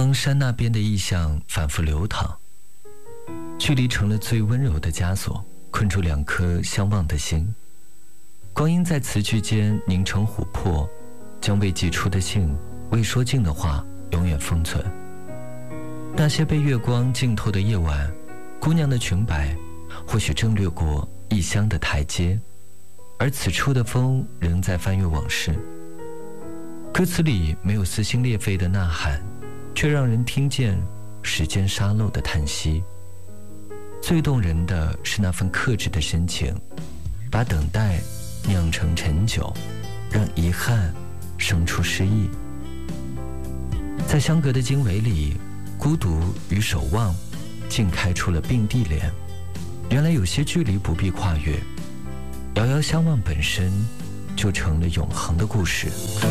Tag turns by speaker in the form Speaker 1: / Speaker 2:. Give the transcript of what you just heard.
Speaker 1: 当山那边的意象反复流淌，距离成了最温柔的枷锁，困住两颗相望的心。光阴在词句间凝成琥珀，将未寄出的信、未说尽的话永远封存。那些被月光浸透的夜晚，姑娘的裙摆或许正掠过异乡的台阶，而此处的风仍在翻阅往事。歌词里没有撕心裂肺的呐喊，却让人听见时间沙漏的叹息。最动人的是那份克制的深情，把等待酿成陈酒，让遗憾生出诗意。在相隔的经纬里，孤独与守望竟开出了并蒂莲。原来有些距离不必跨越，遥遥相望本身就成了永恒的故事。